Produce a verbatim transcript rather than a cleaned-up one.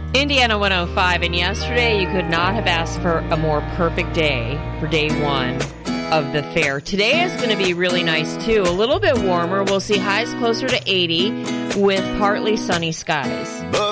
Indiana one oh five, and yesterday you could not have asked for a more perfect day for day one of the fair. Today is going to be really nice, too. A little bit warmer. We'll see highs closer to eighty with partly sunny skies.